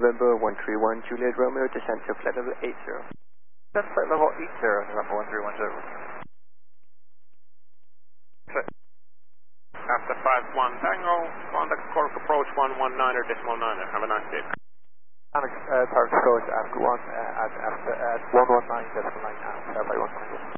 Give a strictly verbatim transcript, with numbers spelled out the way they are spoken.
November one three one, Juliet Romeo, descent to flight level eight zero. That's flight level eight zero, November one three one zero. After five one Tango, contact Cork approach one one nine er decimal nine er. Have a nice day. Alex, uh, target approach after one, uh, at, after, at one one nine decimal nine, uh, by one nine.